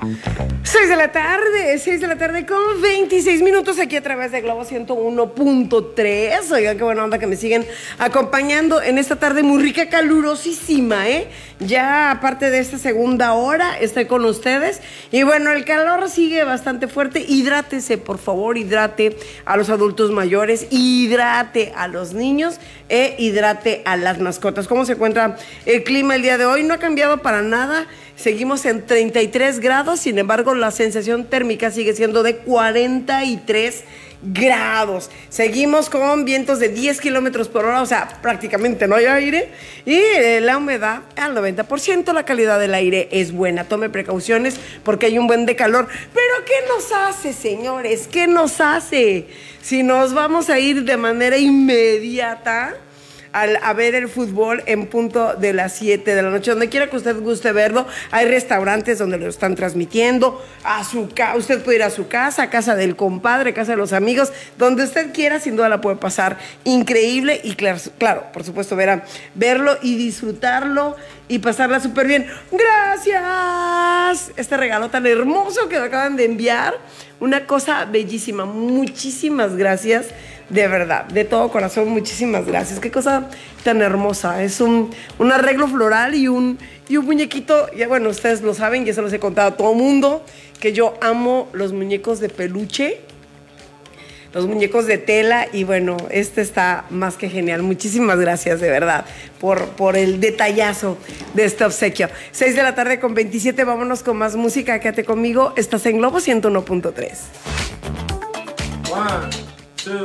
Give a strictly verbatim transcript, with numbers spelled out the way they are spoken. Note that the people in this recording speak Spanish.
seis de la tarde, seis de la tarde con veintiséis minutos aquí a través de Globo ciento uno punto tres. Oigan, qué buena onda que me siguen acompañando en esta tarde muy rica, calurosísima, ¿eh? Ya aparte de esta segunda hora, estoy con ustedes. Y bueno, el calor sigue bastante fuerte. Hidrátese, por favor, hidrate a los adultos mayores, hidrate a los niños e hidrate a las mascotas. ¿Cómo se encuentra el clima el día de hoy? No ha cambiado para nada. Seguimos en treinta y tres grados, sin embargo, la sensación térmica sigue siendo de cuarenta y tres grados. Seguimos con vientos de diez kilómetros por hora, o sea, prácticamente no hay aire. Y eh, la humedad al noventa por ciento, la calidad del aire es buena. Tome precauciones porque hay un buen de calor. Pero ¿qué nos hace, señores? ¿Qué nos hace? Si nos vamos a ir de manera inmediata Al, a ver el fútbol en punto de las siete de la noche, donde quiera que usted guste verlo. Hay restaurantes donde lo están transmitiendo, a su ca usted puede ir a su casa, a casa del compadre, casa de los amigos, donde usted quiera, sin duda la puede pasar increíble y claro, claro por supuesto, verá, verlo y disfrutarlo y pasarla súper bien. ¡Gracias! Este regalo tan hermoso que me acaban de enviar, una cosa bellísima. Muchísimas gracias. De verdad, de todo corazón, muchísimas gracias. Qué cosa tan hermosa. Es un, un arreglo floral y un, y un muñequito. Ya bueno, ustedes lo saben, ya se los he contado a todo mundo, que yo amo los muñecos de peluche, los muñecos de tela. Y bueno, este está más que genial. Muchísimas gracias, de verdad, por, por el detallazo de este obsequio. seis de la tarde con veintisiete, vámonos con más música. Quédate conmigo, estás en Globo ciento uno punto tres. One.